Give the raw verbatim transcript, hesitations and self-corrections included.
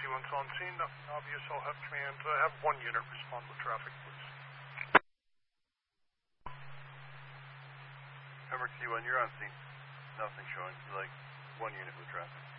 one's on scene, nothing obvious. I'll have command, uh, have one unit respond with traffic, please. Pembroke T one, you're on scene. Nothing showing, like one unit with traffic.